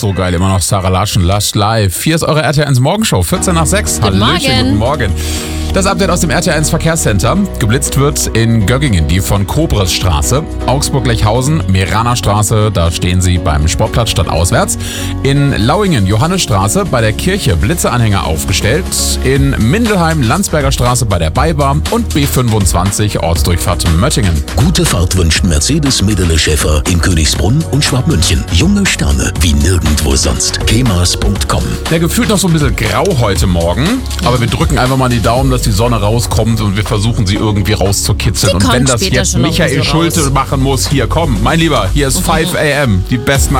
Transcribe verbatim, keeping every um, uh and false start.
So geil, immer noch Sarah Larschen, Lush Live. Hier ist eure R T L eins Morgenshow, vierzehn nach sechs. Guten Hallöchen, Morgen. guten Morgen. Das Update aus dem R T L eins Verkehrscenter. Geblitzt wird in Göggingen die von Kobresstraße, Augsburg-Lechhausen, Meraner Straße, da stehen sie beim Sportplatz stadtauswärts. In Lauingen, Johannesstraße, bei der Kirche Blitzeanhänger aufgestellt. In Mindelheim, Landsberger Straße bei der Beibar und B fünfundzwanzig, Ortsdurchfahrt Möttingen. Gute Fahrt wünscht Mercedes Medele Schäfer in Königsbrunn und Schwabmünchen. Junge Sterne wie nirgendwo sonst. kemas punkt com. Der gefühlt noch so ein bisschen grau heute Morgen, aber wir drücken einfach mal die Daumen, dass die Sonne rauskommt und wir versuchen sie irgendwie rauszukitzeln. Die Und wenn kommt das später jetzt schon noch ein Michael bisschen Schulte raus. machen muss, hier komm, mein Lieber, hier ist fünf a m, die besten